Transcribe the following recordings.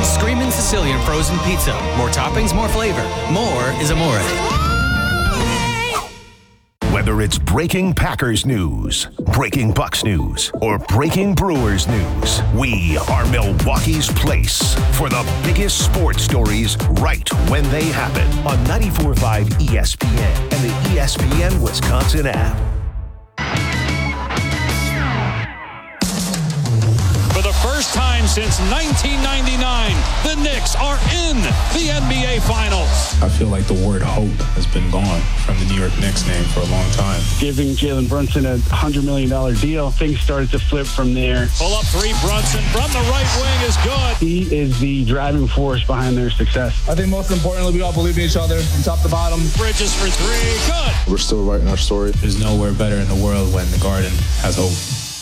Screamin' Sicilian frozen pizza. More toppings, more flavor. More is amore. Whether it's breaking Packers news, breaking Bucks news, or breaking Brewers news, we are Milwaukee's place for the biggest sports stories right when they happen on 94.5 ESPN and the ESPN Wisconsin app. For the first time since 1999, the Knicks are in the NBA Finals. I feel like the word hope has been gone from the New York Knicks name for a long time. Giving Jalen Brunson a $100 million deal, things started to flip from there. Pull up three, Brunson from the right wing is good. He is the driving force behind their success. I think most importantly, we all believe in each other from top to bottom. Bridges for three, good. We're still writing our story. There's nowhere better in the world when the Garden has hope.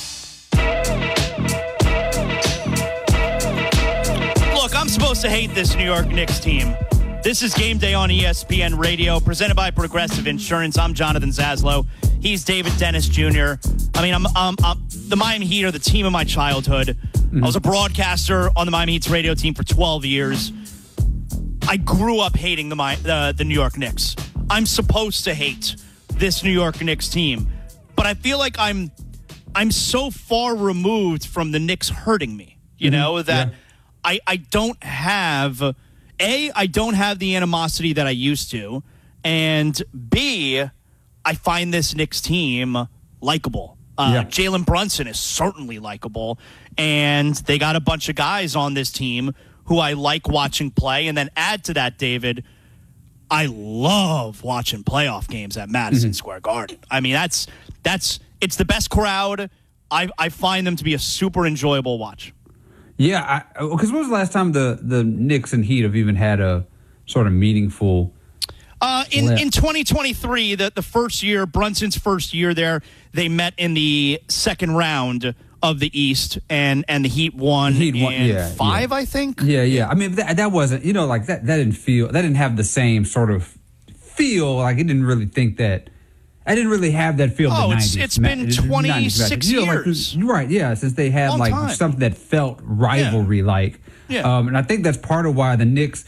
Look, I'm supposed to hate this New York Knicks team. This is Game Day on ESPN Radio, presented by Progressive Insurance. I'm Jonathan Zaslow. He's David Dennis Jr. I mean, I'm the Miami Heat are the team of my childhood. I was a broadcaster on the Miami Heat's radio team for 12 years. I grew up hating the New York Knicks. I'm supposed to hate this New York Knicks team, but I feel like I'm so far removed from the Knicks hurting me. You know that. Yeah. I don't have the animosity that I used to, and B, I find this Knicks team likable. Jalen Brunson is certainly likable, and they got a bunch of guys on this team who I like watching play. And then add to that, David, I love watching playoff games at Madison Square Garden. I mean, it's the best crowd. I find them to be a super enjoyable watch. Yeah, because when was the last time the Knicks and Heat have even had a sort of meaningful? In 2023, the first year, Brunson's first year there, they met in the second round of the East, and the Heat won in five, I think. Yeah. I mean, that wasn't, like that didn't have the same sort of feel. Like, it didn't really think that. I didn't really have that feel in the 90s. It's been 26 years. You're right, yeah, since they had something that felt rivalry-like. Yeah. And I think that's part of why the Knicks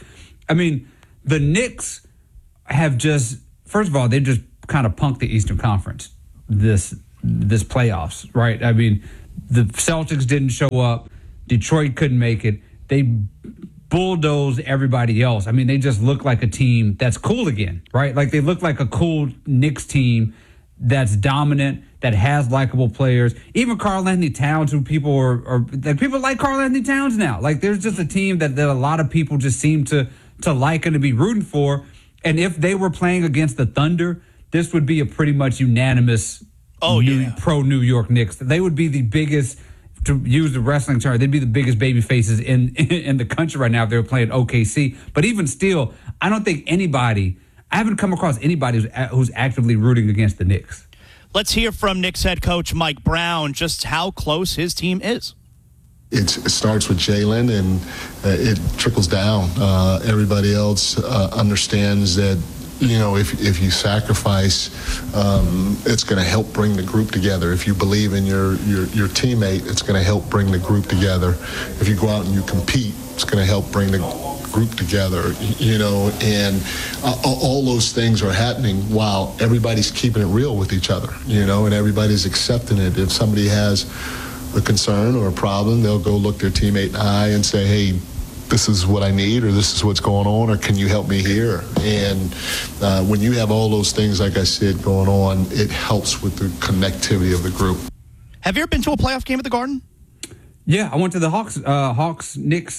have just, first of all, they just kind of punked the Eastern Conference this playoffs, right? I mean, the Celtics didn't show up. Detroit couldn't make it. They bulldozed everybody else. I mean, they just look like a team that's cool again, right? Like, they look like a cool Knicks team that's dominant, that has likable players. Even Karl-Anthony Towns, who people are like, people like Karl-Anthony Towns now. Like, there's just a team that a lot of people just seem to like and to be rooting for. And if they were playing against the Thunder, this would be a pretty much unanimous pro New York Knicks. They would be the biggest, to use the wrestling term, they'd be the biggest baby faces in the country right now if they were playing OKC. But even still, I haven't come across anybody who's actively rooting against the Knicks. Let's hear from Knicks head coach Mike Brown just how close his team is. It starts with Jalen, and it trickles down. Everybody else understands that, if you sacrifice, it's going to help bring the group together. If you believe in your teammate, it's going to help bring the group together. If you go out and you compete, it's going to help bring the group together, and all those things are happening while everybody's keeping it real with each other, and everybody's accepting it. If somebody has a concern or a problem, they'll go look their teammate in the eye and say, hey, this is what I need, or this is what's going on, or can you help me here? And when you have all those things, like I said, going on, it helps with the connectivity of the group. Have you ever been to a playoff game at the Garden? Yeah, I went to the Hawks-Knicks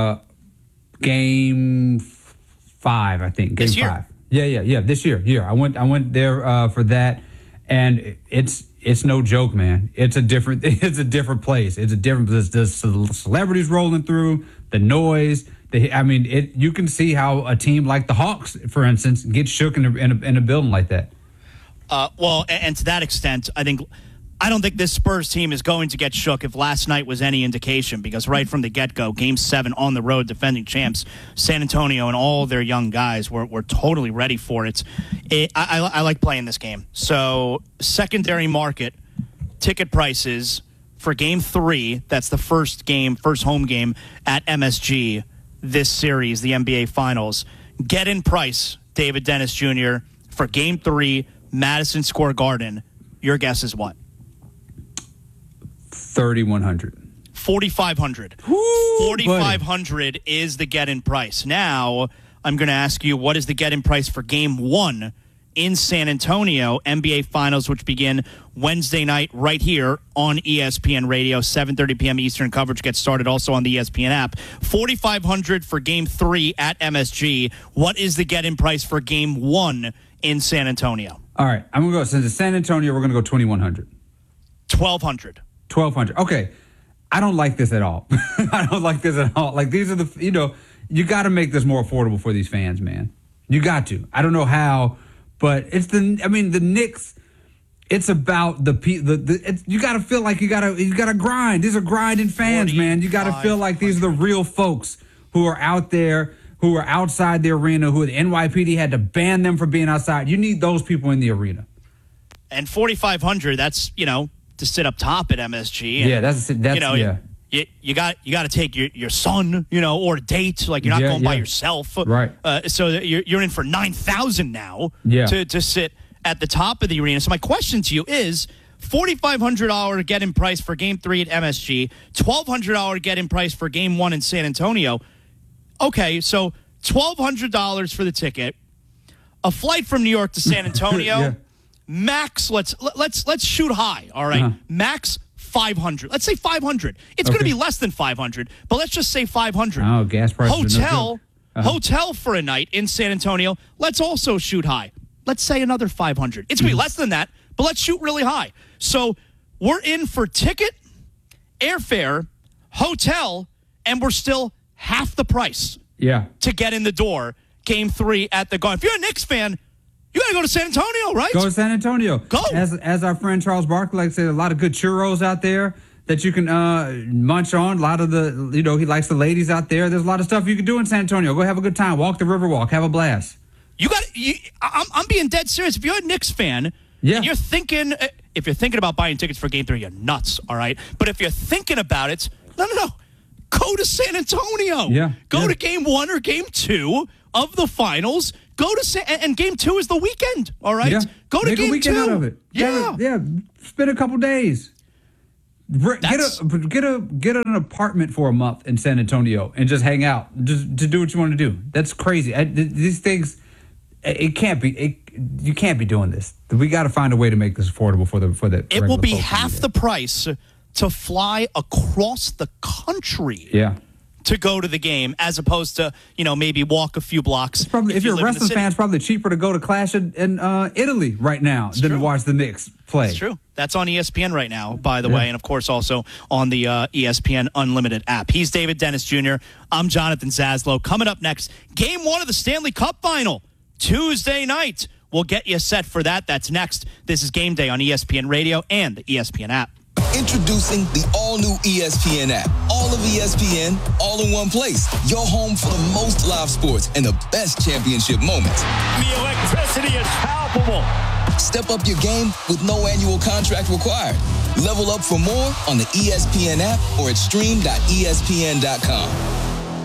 game 5, I think. Game this year? 5. Yeah. This year. I went there for that, and it's no joke, man. It's a different place. It's a different. The celebrities rolling through, the noise. You can see how a team like the Hawks, for instance, gets shook in a building like that. And to that extent, I don't think this Spurs team is going to get shook if last night was any indication, because right from the get-go, Game 7 on the road, defending champs, San Antonio and all their young guys were totally ready for it. I like playing this game. So secondary market ticket prices for Game 3, that's the first home game at MSG, this series, the NBA Finals. Get-in price, David Dennis Jr., for Game 3, Madison Square Garden. Your guess is what? 3,100. 4,500. 4,500 is the get-in price. Now, I'm going to ask you, what is the get-in price for Game 1 in San Antonio, NBA Finals, which begin Wednesday night right here on ESPN Radio, 7:30 p.m. Eastern. Coverage gets started also on the ESPN app. 4,500 for Game 3 at MSG. What is the get-in price for Game 1 in San Antonio? All right, I'm going to go, since it's San Antonio, we're going to go 2,100. 1,200. 1,200. Okay. I don't like this at all. I don't like this at all. Like, these are the, you got to make this more affordable for these fans, man. You got to. I don't know how, but the Knicks, it's about you got to feel like you got to grind. These are grinding fans, man. You got to feel like these are the real folks who are out there, who are outside the arena, who the NYPD had to ban them from being outside. You need those people in the arena. And 4,500, that's, to sit up top at MSG. And, yeah, that's yeah. You got to take your son, or a date. Like, you're not going by yourself, right? So you're in for 9,000 now. Yeah. To sit at the top of the arena. So my question to you is: $4,500 get-in price for Game 3 at MSG, $1,200 get-in price for Game 1 in San Antonio. Okay, so $1,200 for the ticket, a flight from New York to San Antonio. Yeah. Max, let's shoot high. All right, Max 500. Let's say 500. It's going to be less than 500, but let's just say 500. Oh, gas prices. Hotel for a night in San Antonio. Let's also shoot high. Let's say another 500. It's going to be less than that, but let's shoot really high. So we're in for ticket, airfare, hotel, and we're still half the price. Yeah. To get in the door. Game 3 at the Garden. If you're a Knicks fan, you got to go to San Antonio, right? Go to San Antonio. Go. As our friend Charles Barkley likes to say, a lot of good churros out there that you can munch on. A lot of he likes the ladies out there. There's a lot of stuff you can do in San Antonio. Go have a good time. Walk the Riverwalk. Have a blast. I'm being dead serious. If you're a Knicks fan, and you're thinking, if you're thinking about buying tickets for Game 3, you're nuts, all right? But if you're thinking about it, no. Go to San Antonio. Yeah. Go to Game 1 or Game 2 of the Finals. Go to and Game 2 is the weekend. All right. Yeah. Go to Make Game a weekend 2. out of it. Yeah. Spend a couple days. Get an apartment for a month in San Antonio and just hang out. Just to do what you want to do. That's crazy. These things, it can't be. You can't be doing this. We got to find a way to make this affordable for the. It will be half the price to fly across the country. Yeah. To go to the game, as opposed to maybe walk a few blocks. Probably, if you're a wrestling fan, it's probably cheaper to go to Clash in Italy right now than to watch the Knicks play. It's true. That's on ESPN right now, by the way, and of course also on the ESPN Unlimited app. He's David Dennis Jr. I'm Jonathan Zaslow. Coming up next, Game 1 of the Stanley Cup Final, Tuesday night. We'll get you set for that. That's next. This is Game Day on ESPN Radio and the ESPN app. Introducing the all-new ESPN app. All of ESPN, all in one place. Your home for the most live sports and the best championship moments. The electricity is palpable. Step up your game with no annual contract required. Level up for more on the ESPN app or at stream.espn.com.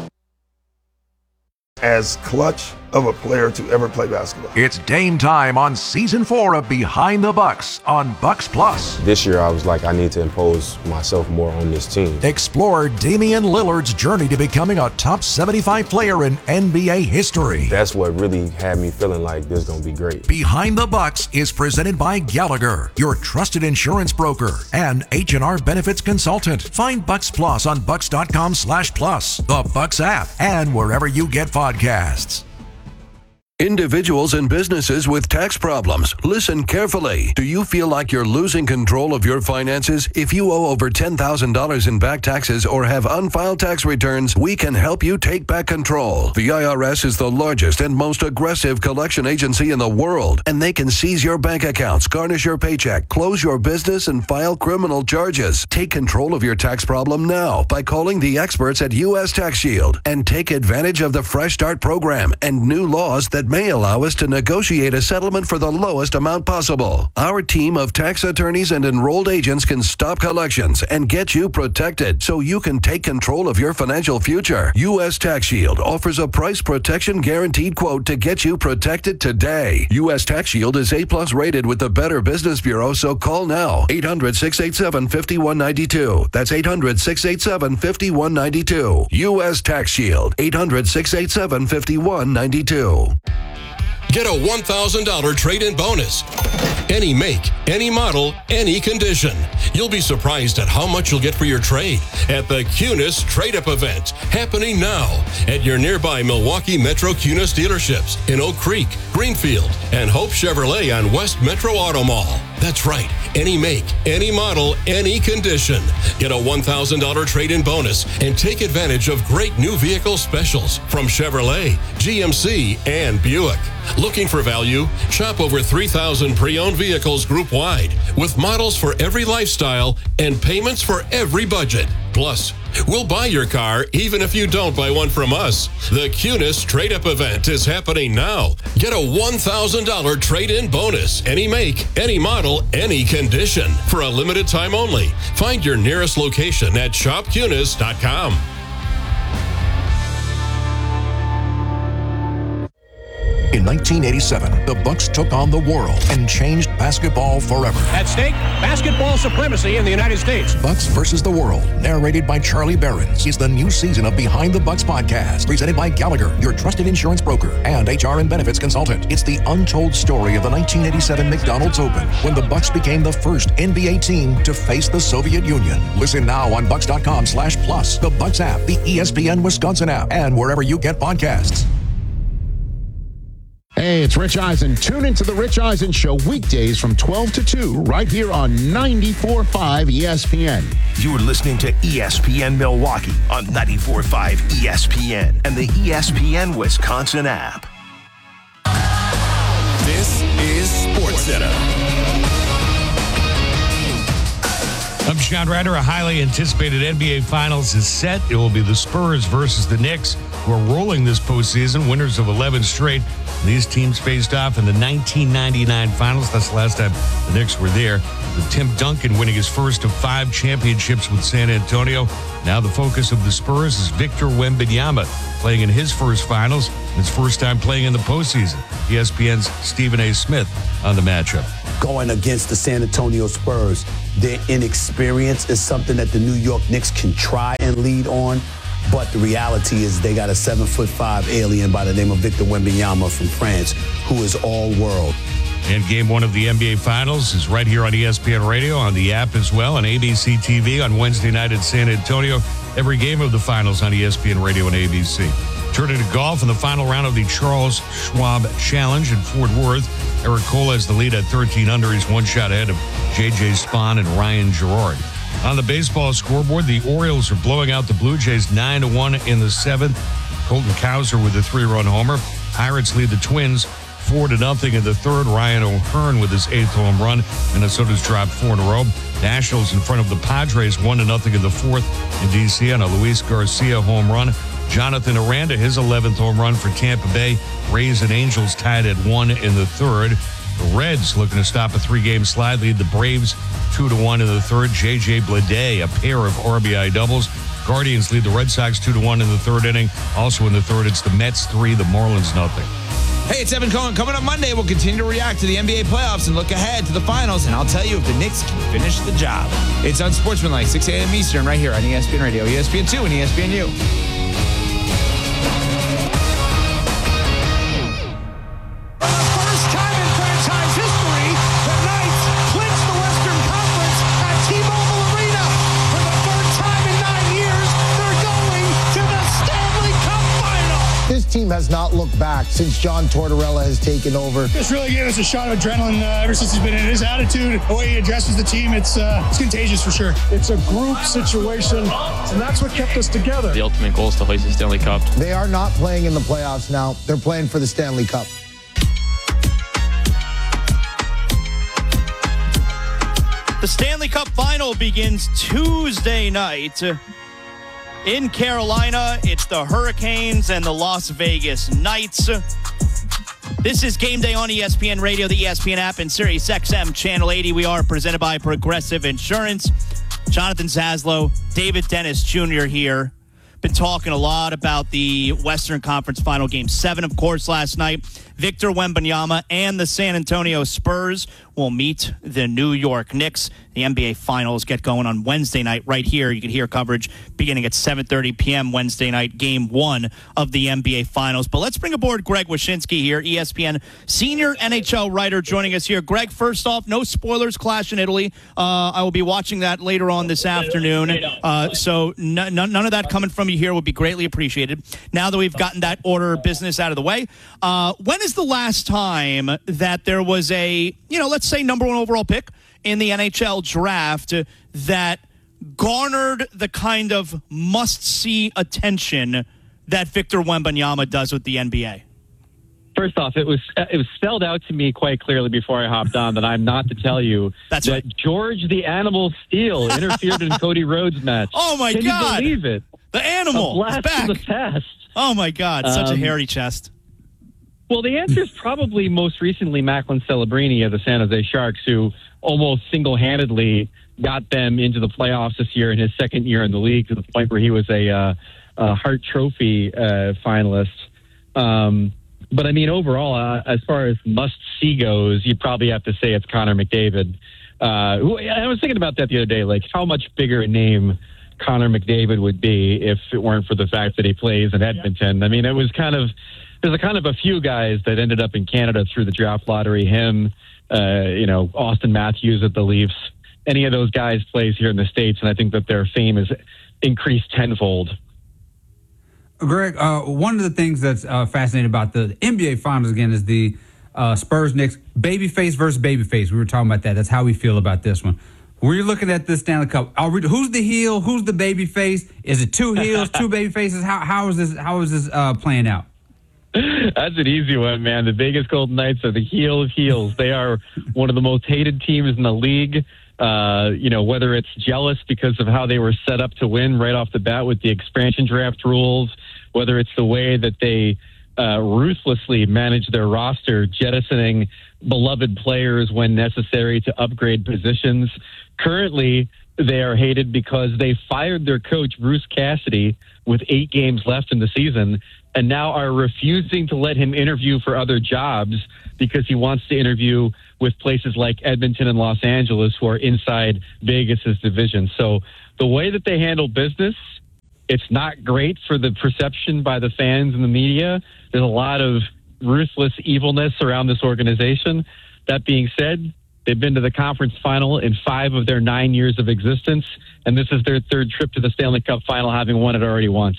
As clutch of a player to ever play basketball. It's Dame time on Season 4 of Behind the Bucks on Bucks Plus. This year I was like, I need to impose myself more on this team. Explore Damian Lillard's journey to becoming a top 75 player in NBA history. That's what really had me feeling like this is going to be great. Behind the Bucks is presented by Gallagher, your trusted insurance broker, and H&R Benefits Consultant. Find Bucks Plus on bucks.com/plus, the Bucks app, and wherever you get podcasts. Individuals and businesses with tax problems, listen carefully. Do you feel like you're losing control of your finances? If you owe over $10,000 in back taxes or have unfiled tax returns, we can help you take back control. The IRS is the largest and most aggressive collection agency in the world, and they can seize your bank accounts, garnish your paycheck, close your business, and file criminal charges. Take control of your tax problem now by calling the experts at U.S. Tax Shield and take advantage of the Fresh Start program and new laws that that may allow us to negotiate a settlement for the lowest amount possible. Our team of tax attorneys and enrolled agents can stop collections and get you protected so you can take control of your financial future. U.S. Tax Shield offers a price protection guaranteed quote to get you protected today. U.S. Tax Shield is A+ rated with the Better Business Bureau, so call now. 800-687-5192. That's 800-687-5192. U.S. Tax Shield. 800-687-5192. Get a $1,000 trade-in bonus. Any make, any model, any condition. You'll be surprised at how much you'll get for your trade at the Cunis Trade-Up event, happening now at your nearby Milwaukee Metro Cunis dealerships in Oak Creek, Greenfield, and Hope Chevrolet on West Metro Auto Mall. That's right. Any make, any model, any condition. Get a $1,000 trade-in bonus and take advantage of great new vehicle specials from Chevrolet, GMC, and Buick. Looking for value? Shop over 3,000 pre-owned vehicles group-wide with models for every lifestyle and payments for every budget. Plus, we'll buy your car even if you don't buy one from us. The Cunis Trade-Up event is happening now. Get a $1,000 trade-in bonus. Any make, any model, any condition. For a limited time only. Find your nearest location at shopcunis.com. In 1987, the Bucks took on the world and changed basketball forever. At stake, basketball supremacy in the United States. Bucks versus the World, narrated by Charlie Behrens, is the new season of Behind the Bucks podcast, presented by Gallagher, your trusted insurance broker and HR and benefits consultant. It's the untold story of the 1987 McDonald's Open, when the Bucks became the first NBA team to face the Soviet Union. Listen now on Bucks.com/plus, the Bucks app, the ESPN Wisconsin app, and wherever you get podcasts. Hey, it's Rich Eisen. Tune into the Rich Eisen Show weekdays from 12 to 2 right here on 94.5 ESPN. You're listening to ESPN Milwaukee on 94.5 ESPN and the ESPN Wisconsin app. This is SportsCenter. I'm Sean Ryder. A highly anticipated NBA Finals is set. It will be the Spurs versus the Knicks, who are rolling this postseason, winners of 11 straight. These teams faced off in the 1999 Finals. That's the last time the Knicks were there, with Tim Duncan winning his first of 5 championships with San Antonio. Now the focus of the Spurs is Victor Wembanyama, playing in his first Finals, and his first time playing in the postseason. ESPN's Stephen A. Smith on the matchup. Going against the San Antonio Spurs, their inexperience is something that the New York Knicks can try and lead on. But the reality is they got a 7'5" alien by the name of Victor Wembanyama from France, who is all world. And game 1 of the NBA Finals is right here on ESPN Radio, on the app as well, on ABC TV on Wednesday night in San Antonio. Every game of the Finals on ESPN Radio and ABC. Turning to golf in the final round of the Charles Schwab Challenge in Fort Worth. Eric Cole has the lead at 13 under. He's one shot ahead of J.J. Spahn and Ryan Gerard. On the baseball scoreboard, the Orioles are blowing out the Blue Jays 9-1 in the 7th. Colton Cowser with a 3-run homer. Pirates lead the Twins 4-0 in the 3rd. Ryan O'Hearn with his 8th home run. Minnesota's dropped 4 in a row. Nationals in front of the Padres 1-0 in the 4th in D.C. on a Luis Garcia home run. Jonathan Aranda, his 11th home run for Tampa Bay. Rays and Angels tied at 1 in the 3rd. The Reds looking to stop a 3-game slide, lead the Braves 2-1 in the 3rd. J.J. Bleday, a pair of RBI doubles. Guardians lead the Red Sox 2-1 in the 3rd inning. Also in the 3rd, it's the Mets 3, the Marlins 0. Hey, it's Evan Cohen. Coming up Monday, we'll continue to react to the NBA playoffs and look ahead to the finals, and I'll tell you if the Knicks can finish the job. It's Unsportsmanlike, 6 a.m. Eastern, right here on ESPN Radio, ESPN2, and ESPNU. Team has not looked back since John Tortorella has taken over. This really gave us a shot of adrenaline ever since he's been in. His attitude, the way he addresses the team, it's contagious for sure. It's a group situation, and that's what kept us together. The ultimate goal is to hoist the Stanley Cup. They are not playing in the playoffs now. They're playing for the Stanley Cup. The Stanley Cup final begins Tuesday night. In Carolina, it's the Hurricanes and the Las Vegas Knights. This is Game Day on ESPN Radio, the ESPN app, and Sirius XM Channel 80. We are presented by Progressive Insurance. Jonathan Zaslow, David Dennis Jr. here. Been talking a lot about the Western Conference Final Game 7, of course, last night. Victor Wembanyama and the San Antonio Spurs will meet the New York Knicks. The NBA Finals get going on Wednesday night right here. You can hear coverage beginning at 7:30 p.m. Wednesday night, Game 1 of the NBA Finals. But let's bring aboard Greg Wyshynski here, ESPN senior NHL writer joining us here. Greg, first off, no spoilers, Clash in Italy. I will be watching that later on this afternoon. So none of that coming from you here would be greatly appreciated. Now that we've gotten that order of business out of the way, when is the last time that there was a, let's say number 1 overall pick in the NHL draft that garnered the kind of must-see attention that Victor Wembanyama does with the NBA? First off, it was spelled out to me quite clearly before I hopped on that I'm not to tell you that right. George the Animal Steele interfered in Cody Rhodes' match. Oh, my God. God. Can you believe it? The Animal. A blast back. to the past. Oh, my God. Such a hairy chest. Well, the answer is probably most recently Macklin Celebrini of the San Jose Sharks, who almost single-handedly got them into the playoffs this year in his second year in the league, to the point where he was a Hart Trophy finalist. But, I mean, overall, as far as must-see goes, you'd probably have to say it's Connor McDavid. Who, I was thinking about that the other day, like how much bigger a name Connor McDavid would be if it weren't for the fact that he plays in Edmonton. I mean, there's a kind of a few guys that ended up in Canada through the draft lottery. Him, Austin Matthews at the Leafs. Any of those guys plays here in the States, and I think that their fame is increased tenfold. Greg, one of the things that's fascinating about the NBA Finals, again, is the Spurs-Knicks babyface versus babyface. We were talking about that. That's how we feel about this one. We're looking at this Stanley Cup. Who's the heel? Who's the babyface? Is it two heels, two babyfaces? How is this playing out? That's an easy one, man. The Vegas Golden Knights are the heel of heels. They are one of the most hated teams in the league. Whether it's jealous because of how they were set up to win right off the bat with the expansion draft rules, whether it's the way that they ruthlessly manage their roster, jettisoning beloved players when necessary to upgrade positions. Currently, they are hated because they fired their coach, Bruce Cassidy, with 8 games left in the season, and now are refusing to let him interview for other jobs because he wants to interview with places like Edmonton and Los Angeles, who are inside Vegas's division. So the way that they handle business, it's not great for the perception by the fans and the media. There's a lot of ruthless evilness around this organization. That being said, they've been to the conference final in 5 of their 9 years of existence, and this is their 3rd trip to the Stanley Cup final, having won it already once.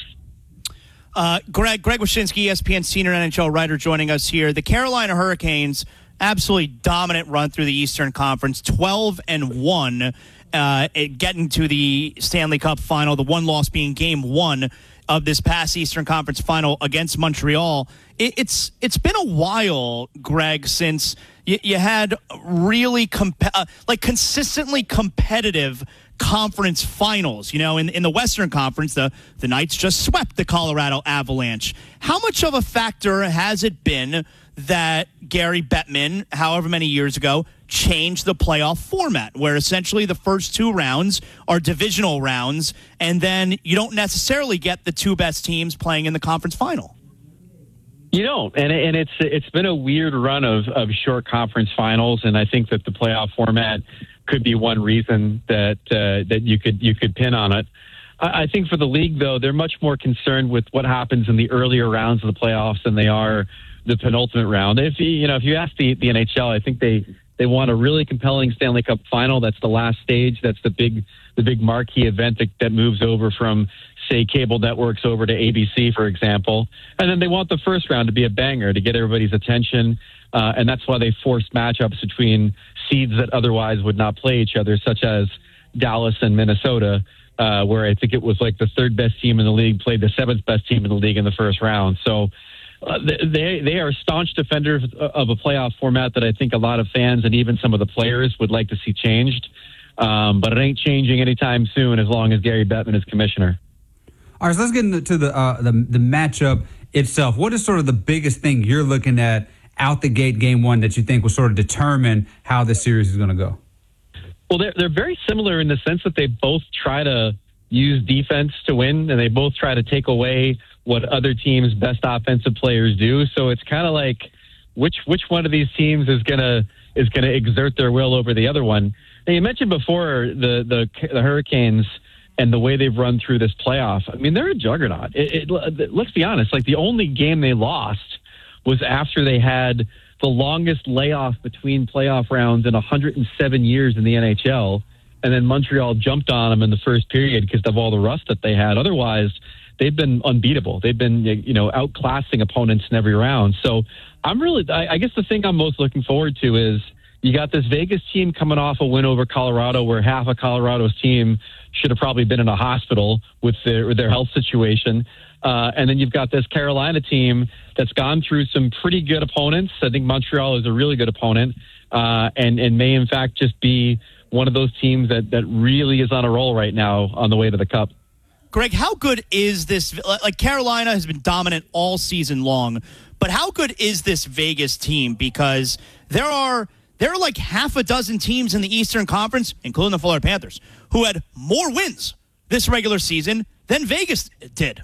Greg Wyshynski, ESPN senior NHL writer, joining us here. The Carolina Hurricanes, absolutely dominant run through the Eastern Conference, 12-1, getting to the Stanley Cup final. The one loss being Game 1 of this past Eastern Conference final against Montreal. It's been a while, Greg, since you had really consistently competitive conference finals. In the Western Conference, the Knights just swept the Colorado Avalanche. How much of a factor has it been that Gary Bettman, however many years ago, changed the playoff format, where essentially the first 2 rounds are divisional rounds, and then you don't necessarily get the 2 best teams playing in the conference final? You don't, and it's been a weird run of short conference finals, and I think that the playoff format could be one reason that you could pin on it. I think for the league, though, they're much more concerned with what happens in the earlier rounds of the playoffs than they are the penultimate round. If you ask the NHL, I think they want a really compelling Stanley Cup final. That's the last stage. That's the big marquee event that moves over from, say, cable networks over to ABC, for example. And then they want the first round to be a banger to get everybody's attention. And that's why they forced matchups between seeds that otherwise would not play each other, such as Dallas and Minnesota, where I think it was like the 3rd best team in the league played the 7th best team in the league in the first round. So they are staunch defenders of a playoff format that I think a lot of fans and even some of the players would like to see changed. But it ain't changing anytime soon as long as Gary Bettman is commissioner. All right, so let's get into the matchup itself. What is sort of the biggest thing you're looking at out the gate game one that you think will sort of determine how this series is going to go? Well, they're very similar in the sense that they both try to use defense to win, and they both try to take away what other teams' best offensive players do. So it's kind of like which one of these teams is gonna exert their will over the other one. Now, you mentioned before the Hurricanes and the way they've run through this playoff. I mean, they're a juggernaut. Let's be honest. Like, the only game they lost was after they had the longest layoff between playoff rounds in 107 years in the NHL. And then Montreal jumped on them in the first period because of all the rust that they had. Otherwise, they've been unbeatable. They've been, outclassing opponents in every round. So I guess the thing I'm most looking forward to is you got this Vegas team coming off a win over Colorado, where half of Colorado's team should have probably been in a hospital with their health situation. And then you've got this Carolina team that's gone through some pretty good opponents. I think Montreal is a really good opponent, and may in fact just be one of those teams that really is on a roll right now on the way to the Cup. Greg, how good is this? Like, Carolina has been dominant all season long, but how good is this Vegas team? Because there are like half a dozen teams in the Eastern Conference, including the Florida Panthers, who had more wins this regular season than Vegas did.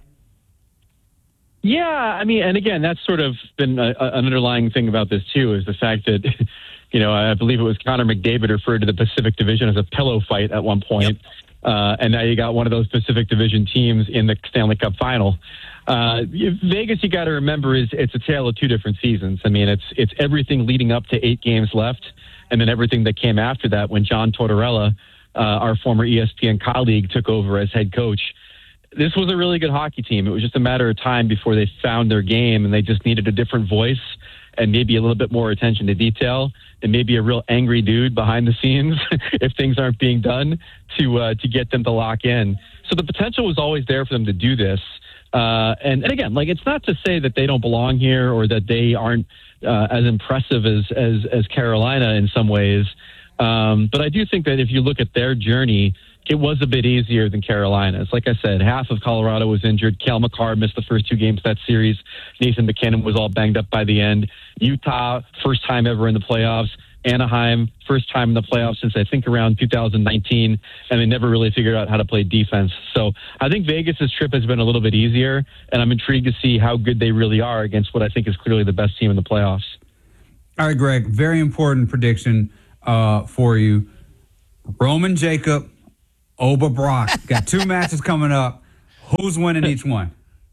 Yeah, I mean, and again, that's sort of been an underlying thing about this too, is the fact that, I believe it was Connor McDavid referred to the Pacific Division as a pillow fight at one point. Yep. And now you got one of those Pacific Division teams in the Stanley Cup final. Vegas, you got to remember, it's a tale of two different seasons. I mean, it's everything leading up to 8 games left, and then everything that came after that when John Tortorella, our former ESPN colleague, took over as head coach. This was a really good hockey team. It was just a matter of time before they found their game, and they just needed a different voice and maybe a little bit more attention to detail, and maybe a real angry dude behind the scenes if things aren't being done to get them to lock in. So the potential was always there for them to do this. And again, like, it's not to say that they don't belong here or that they aren't as impressive as Carolina in some ways. But I do think that if you look at their journey, it was a bit easier than Carolina's. Like I said, half of Colorado was injured. Cale Makar missed the first 2 games of that series. Nathan McKinnon was all banged up by the end. Utah, first time ever in the playoffs. Anaheim, first time in the playoffs since I think around 2019, and they never really figured out how to play defense. So I think Vegas's trip has been a little bit easier, and I'm intrigued to see how good they really are against what I think is clearly the best team in the playoffs. All right, Greg, very important prediction for you. Roman Jacob, Oba Brock. Got 2 matches coming up. Who's winning each one?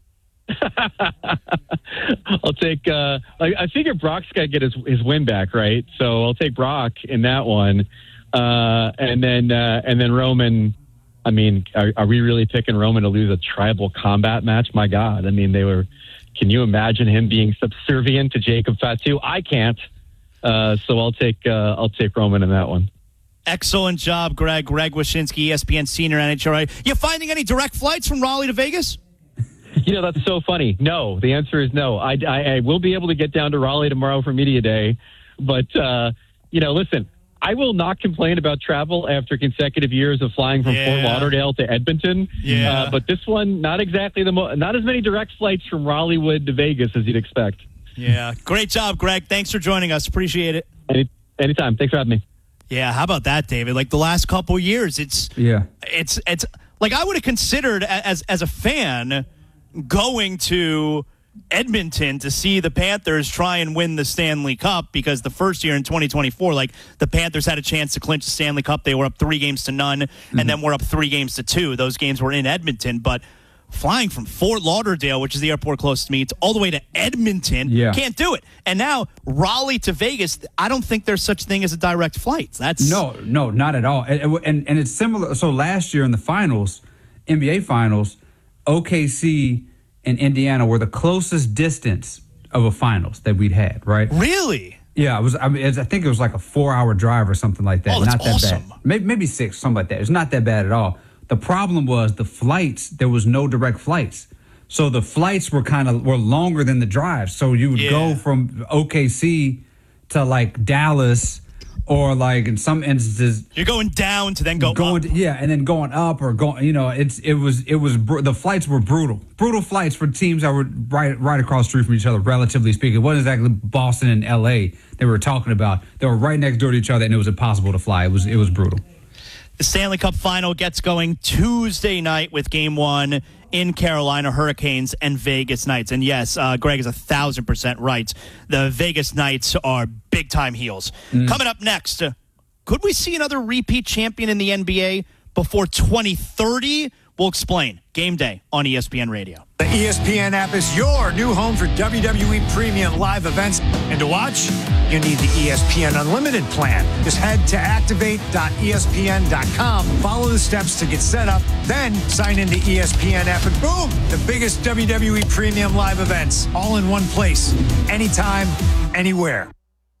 I'll take. I figure Brock's got to get his win back, right? So I'll take Brock in that one, and then Roman. I mean, are we really picking Roman to lose a tribal combat match? My God! I mean, they were. Can you imagine him being subservient to Jacob Fatu? I can't. So I'll take Roman in that one. Excellent job, Greg. Greg Wyshynski, ESPN senior NHRA. You finding any direct flights from Raleigh to Vegas? That's so funny. No, the answer is no. I will be able to get down to Raleigh tomorrow for Media Day. But, listen, I will not complain about travel after consecutive years of flying from Fort Lauderdale to Edmonton. Yeah. But this one, not exactly not as many direct flights from Raleighwood to Vegas as you'd expect. Yeah. Great job, Greg. Thanks for joining us. Appreciate it. Anytime. Thanks for having me. Yeah, how about that, David? Like, the last couple years, it's like, I would have considered as a fan going to Edmonton to see the Panthers try and win the Stanley Cup, because the first year in 2024, like, the Panthers had a chance to clinch the Stanley Cup. They were up 3-0, and then we're up 3-2. Those games were in Edmonton, but flying from Fort Lauderdale, which is the airport closest to me, it's all the way to Edmonton. Yeah. Can't do it. And now Raleigh to Vegas, I don't think there's such thing as a direct flight. No, not at all. And it's similar. So last year in the finals, NBA finals, OKC and Indiana were the closest distance of a finals that we'd had, right? Really? Yeah, it was. I think it was like a 4-hour drive or something like that. Oh, that's not that awesome. bad. Maybe 6, something like that. It's not that bad at all. The problem was the flights. There was no direct flights, so the flights were longer than the drive. So you would go from OKC to like Dallas or like in some instances, you're going down to then go up. And then going up or going. You know, the flights were brutal flights for teams that were right across the street from each other. Relatively speaking, it wasn't exactly Boston and L.A. they were talking about. They were right next door to each other, and it was impossible to fly. It was brutal. The Stanley Cup Final gets going Tuesday night with Game 1 in Carolina, Hurricanes and Vegas Knights. And yes, Greg is 1,000% right. The Vegas Knights are big-time heels. Coming up next, could we see another repeat champion in the NBA before 2030? We'll explain. Game day on ESPN Radio. The ESPN app is your new home for WWE Premium live events. And to watch, you need the ESPN Unlimited plan. Just head to activate.espn.com, follow the steps to get set up, then sign into ESPN app, and boom, the biggest WWE Premium live events, all in one place, anytime, anywhere.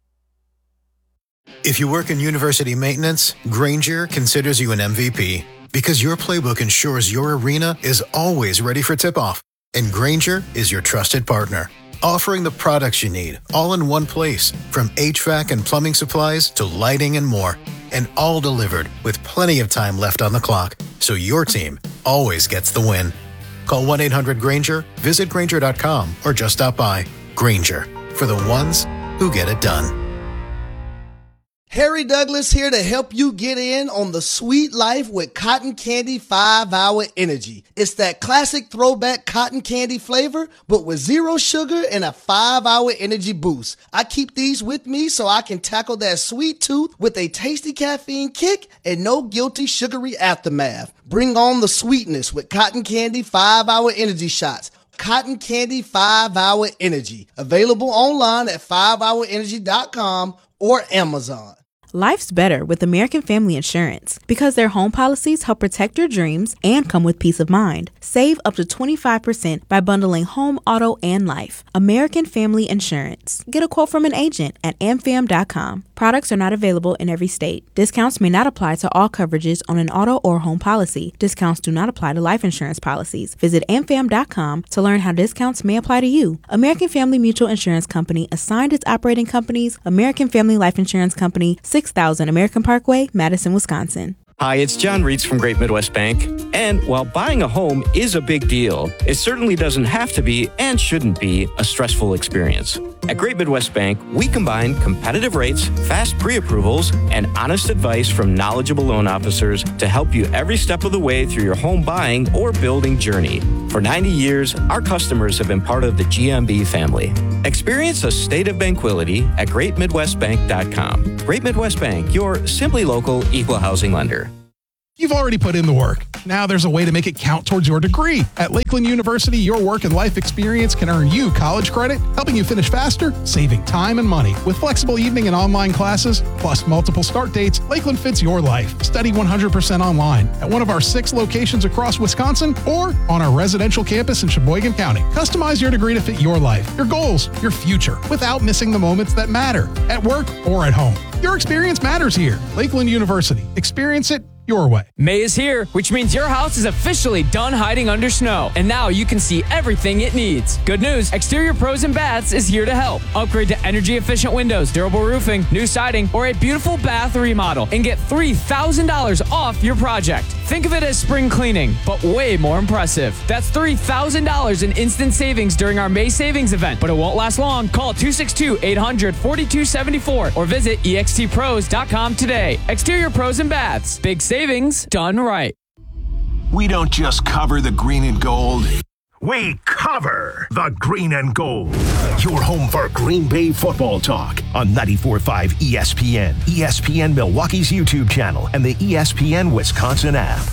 If you work in university maintenance, Grainger considers you an MVP because your playbook ensures your arena is always ready for tip-off. And Grainger is your trusted partner, offering the products you need all in one place, from HVAC and plumbing supplies to lighting and more, and all delivered with plenty of time left on the clock, so your team always gets the win. Call 1-800-GRAINGER, visit Grainger.com, or just stop by. Grainger, for the ones who get it done. Harry Douglas here to help you get in on the sweet life with Cotton Candy 5-Hour Energy. It's that classic throwback cotton candy flavor, but with 0 sugar and a 5-hour energy boost. I keep these with me so I can tackle that sweet tooth with a tasty caffeine kick and no guilty sugary aftermath. Bring on the sweetness with Cotton Candy 5-Hour Energy Shots. Cotton Candy 5-Hour Energy. Available online at 5hourenergy.com or Amazon. Life's better with American Family Insurance because their home policies help protect your dreams and come with peace of mind. Save up to 25% by bundling home, auto, and life. American Family Insurance. Get a quote from an agent at amfam.com. Products are not available in every state. Discounts may not apply to all coverages on an auto or home policy. Discounts do not apply to life insurance policies. Visit amfam.com to learn how discounts may apply to you. American Family Mutual Insurance Company assigned its operating companies, American Family Life Insurance Company, 6000 American Parkway, Madison, Wisconsin. Hi, it's John Reitz from Great Midwest Bank. And while buying a home is a big deal, it certainly doesn't have to be and shouldn't be a stressful experience. At Great Midwest Bank, we combine competitive rates, fast pre-approvals, and honest advice from knowledgeable loan officers to help you every step of the way through your home buying or building journey. For 90 years, our customers have been part of the GMB family. Experience a state of tranquility at GreatMidwestBank.com. Great Midwest Bank, your simply local equal housing lender. You've already put in the work. Now there's a way to make it count towards your degree. At Lakeland University, your work and life experience can earn you college credit, helping you finish faster, saving time and money. With flexible evening and online classes, plus multiple start dates, Lakeland fits your life. Study 100% online at one of our 6 locations across Wisconsin or on our residential campus in Sheboygan County. Customize your degree to fit your life, your goals, your future, without missing the moments that matter at work or at home. Your experience matters here. Lakeland University. Experience it your way. May is here, which means your house is officially done hiding under snow, and now you can see everything it needs. Good news, Exterior Pros and Baths is here to help. Upgrade to energy-efficient windows, durable roofing, new siding, or a beautiful bath remodel, and get $3,000 off your project. Think of it as spring cleaning, but way more impressive. That's $3,000 in instant savings during our May savings event, but it won't last long. Call 262-800-4274 or visit extpros.com today. Exterior Pros and Baths. Big savings done right. We don't just cover the green and gold. We cover the green and gold. Your home for Green Bay football talk on 94.5 ESPN, ESPN Milwaukee's YouTube channel, and the ESPN Wisconsin app.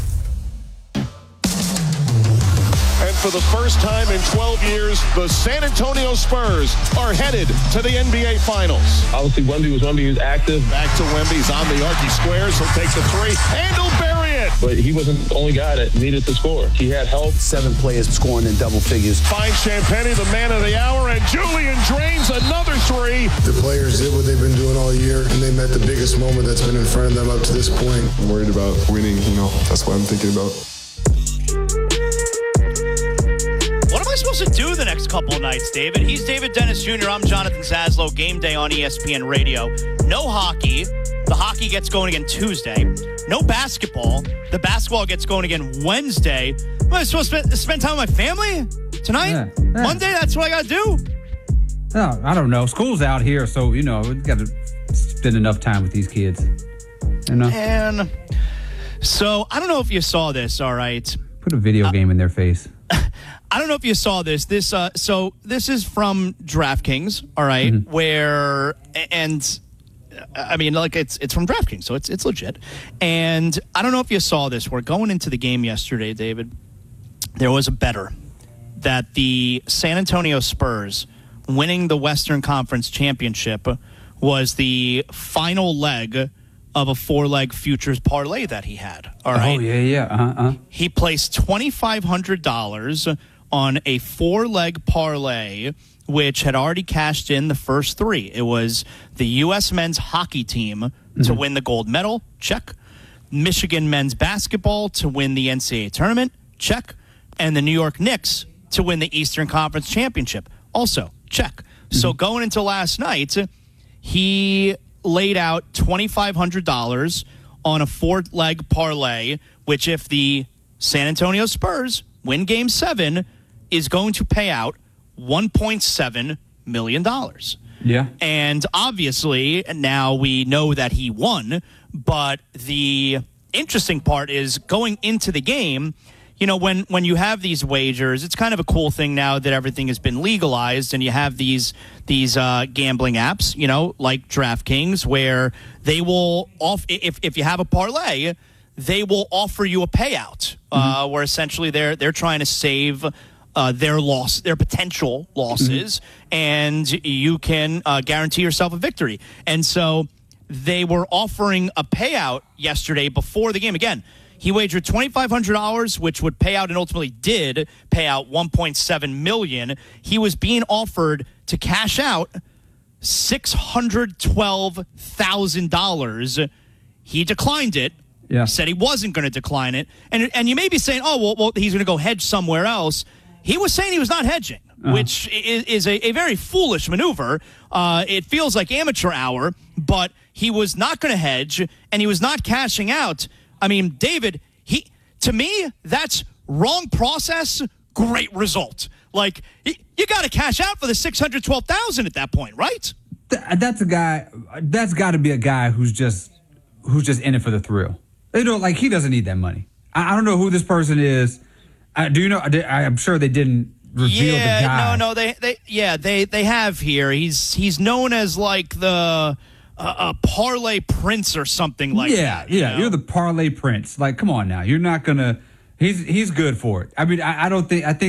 And for the first time in 12 years, the San Antonio Spurs are headed to the NBA Finals. Obviously, Wemby was active. Back to Wemby. He's on the arc. He squares. He'll take the three. And he'll bury it. But he wasn't the only guy that needed to score. He had help. 7 players scoring in double figures. Finds Champagnie, the man of the hour, and Julian drains another three. The players did what they've been doing all year, and they met the biggest moment that's been in front of them up to this point. I'm worried about winning, that's what I'm thinking about. What am I supposed to do the next couple of nights, David? He's David Dennis Jr. I'm Jonathan Zaslow. Game day on ESPN Radio. No hockey. The hockey gets going again Tuesday. No basketball. The basketball gets going again Wednesday. Am I supposed to spend time with my family tonight? Yeah. Monday? That's what I got to do? No, I don't know. School's out here, so, we got to spend enough time with these kids. And so, I don't know if you saw this, all right? Put a video game in their face. I don't know if you saw this. This is from DraftKings, all right, where, and I mean, like, it's from DraftKings, so it's legit. And I don't know if you saw this. We're going into the game yesterday, David. There was a bettor that the San Antonio Spurs winning the Western Conference Championship was the final leg of a 4-leg futures parlay that he had. All right. Oh, yeah. He placed $2,500 on a 4-leg parlay, which had already cashed in the first 3. It was the U.S. men's hockey team to win the gold medal, check. Michigan men's basketball to win the NCAA tournament, check. And the New York Knicks to win the Eastern Conference Championship, also, check. So going into last night, he laid out $2,500 on a 4-leg parlay, which if the San Antonio Spurs win Game 7, is going to pay out $1.7 million. Yeah. And obviously, now we know that he won, but the interesting part is going into the game, when you have these wagers, it's kind of a cool thing now that everything has been legalized and you have these gambling apps, like DraftKings, where they will if you have a parlay, they will offer you a payout, where essentially they're trying to save their potential losses, and you can guarantee yourself a victory. And so they were offering a payout yesterday before the game. Again, he wagered $2,500, which would pay out and ultimately did pay out $1.7 million. He was being offered to cash out $612,000. He declined it. Yeah. Said he wasn't going to decline it. And you may be saying, well, he's going to go hedge somewhere else. He was saying he was not hedging, which is a very foolish maneuver. It feels like amateur hour, but he was not going to hedge, and he was not cashing out. I mean, David, to me, that's wrong process, great result. Like, you got to cash out for the $612,000 at that point, right? That's a guy. That's got to be a guy who's just in it for the thrill. Like, he doesn't need that money. I don't know who this person is. Do you know? I'm sure they didn't reveal the guy. No, they have here. He's known as like the parlay prince or something like that. Yeah, you're the parlay prince. Like, come on now, you're not gonna. He's good for it. I mean, I don't think. I think